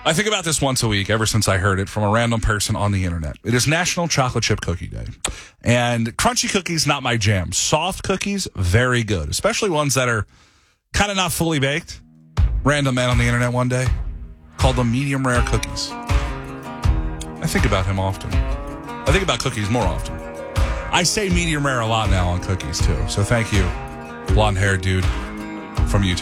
I think about this once a week ever since I heard it from a random person on the internet. It is National Chocolate Chip Cookie Day. And crunchy cookies, not my jam. Soft cookies, very good. Especially ones that are kind of not fully baked. Random man on the internet one day called them medium rare cookies. I think about him often. I think about cookies more often. I say medium rare a lot now on cookies, too. So thank you, blonde-haired dude from Utah.